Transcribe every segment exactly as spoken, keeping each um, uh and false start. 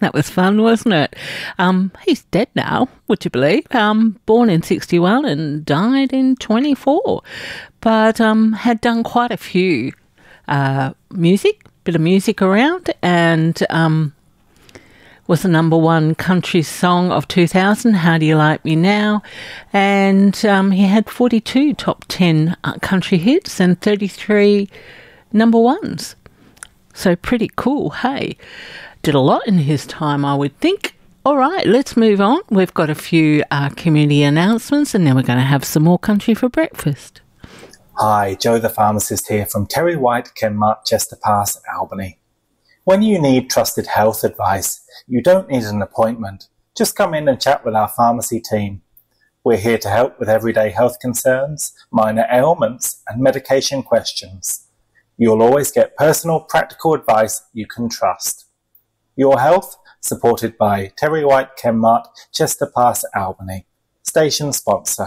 That was fun, wasn't it? Um, he's dead now, would you believe? Um, born in sixty-one and died in twenty-four. But um, had done quite a few uh, music, bit of music around, and um, was the number one country song of two thousand, How Do You Like Me Now? And um, he had forty-two top ten uh, country hits and thirty-three number ones. So pretty cool, hey? Did a lot in his time, I would think. All right, let's move on. We've got a few uh, community announcements, and then we're going to have some more country for breakfast. Hi, Joe the pharmacist here from Terry White, Kenmart, Chester Pass, Albany. When you need trusted health advice, you don't need an appointment. Just come in and chat with our pharmacy team. We're here to help with everyday health concerns, minor ailments, and medication questions. You'll always get personal, practical advice you can trust. Your health, supported by Terry White, Kenmart, Chester Pass, Albany. Station sponsor.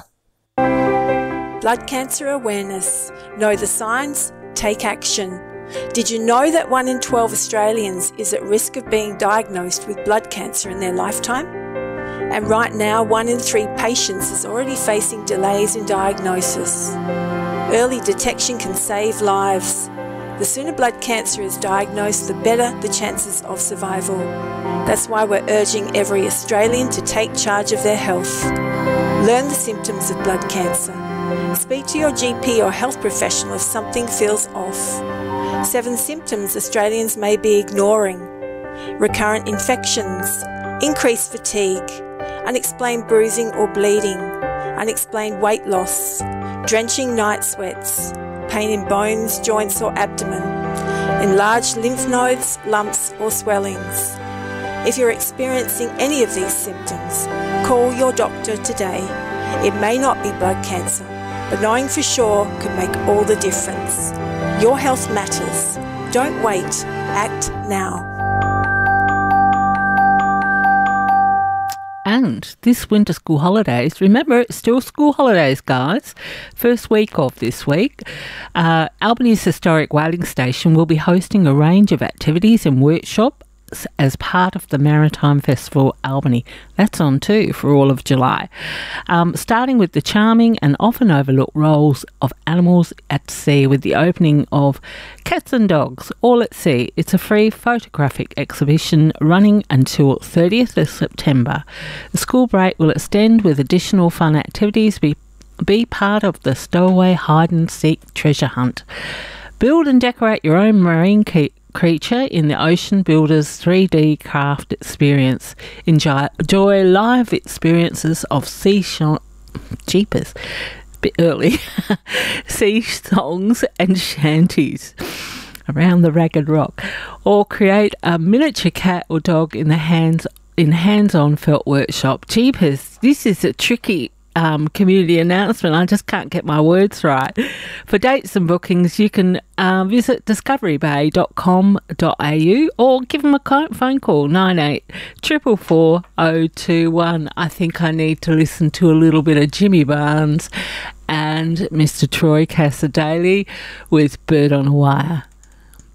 Blood cancer awareness. Know the signs, take action. Did you know that one in twelve Australians is at risk of being diagnosed with blood cancer in their lifetime? And right now, one in three patients is already facing delays in diagnosis. Early detection can save lives. The sooner blood cancer is diagnosed, the better the chances of survival. That's why we're urging every Australian to take charge of their health. Learn the symptoms of blood cancer. Speak to your G P or health professional if something feels off. Seven symptoms Australians may be ignoring: recurrent infections, increased fatigue, unexplained bruising or bleeding, unexplained weight loss, drenching night sweats, pain in bones, joints or abdomen, enlarged lymph nodes, lumps or swellings. If you're experiencing any of these symptoms, call your doctor today. It may not be blood cancer, but knowing for sure could make all the difference. Your health matters. Don't wait. Act now. And this winter school holidays, remember, it's still school holidays, guys. First week of this week, uh, Albany's historic whaling station will be hosting a range of activities and workshops as part of the Maritime Festival Albany. That's on too for all of July. Um, starting with the charming and often overlooked roles of animals at sea with the opening of Cats and Dogs, All at Sea. It's a free photographic exhibition running until thirtieth of September. The school break will extend with additional fun activities. Be, be part of the Stowaway Hide and Seek treasure hunt. Build and decorate your own marine key creature in the Ocean Builders three D craft experience. Enjoy, enjoy live experiences of sea sh- jeepers, bit early, sea songs and shanties around the Ragged Rock, or create a miniature cat or dog in the hands in hands-on felt workshop. Jeepers, this is a tricky Um, community announcement. I just can't get my words right. For dates and bookings, you can uh, visit discovery bay dot com dot a u or give them a phone call, nine eight four four four zero two one. I think I need to listen to a little bit of Jimmy Barnes and Mister Troy Cassadaly with Bird on a Wire.